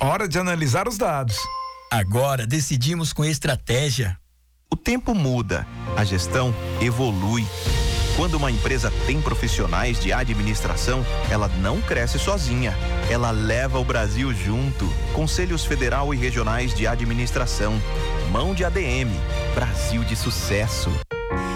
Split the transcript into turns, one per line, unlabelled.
Hora de analisar os dados.
Agora decidimos com estratégia.
O tempo muda, a gestão evolui. Quando uma empresa tem profissionais de administração, ela não cresce sozinha. Ela leva o Brasil junto. Conselhos Federal e Regionais de Administração. Mão de ADM. Brasil de sucesso.